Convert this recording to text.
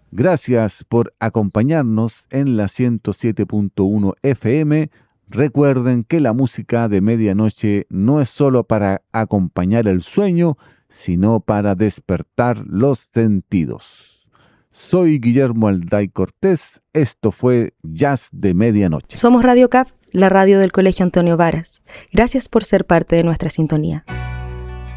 Gracias por acompañarnos en la 107.1 FM. Recuerden que la música de medianoche no es solo para acompañar el sueño, sino para despertar los sentidos. Soy Guillermo Alday Cortés, esto fue Jazz de Medianoche. Somos Radio CAF, la radio del Colegio Antonio Varas. Gracias por ser parte de nuestra sintonía.